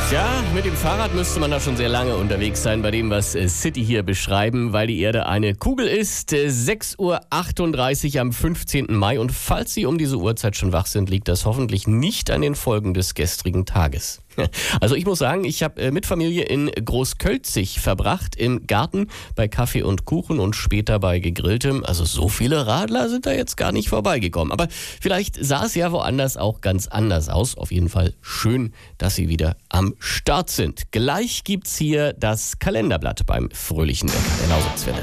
Tja, mit dem Fahrrad müsste man da schon sehr lange unterwegs sein bei dem, was City hier beschreiben, weil die Erde eine Kugel ist. 6:38 Uhr am 15. Mai. Und falls Sie um diese Uhrzeit schon wach sind, liegt das hoffentlich nicht an den Folgen des gestrigen Tages. Also ich muss sagen, ich habe mit Familie in Großkölzig verbracht, im Garten bei Kaffee und Kuchen und später bei Gegrilltem. Also so viele Radler sind da jetzt gar nicht vorbeigekommen. Aber vielleicht sah es ja woanders auch ganz anders aus. Auf jeden Fall schön, dass Sie wieder am Start sind. Gleich gibt's hier das Kalenderblatt beim fröhlichen Wecker der Lausitzwelle.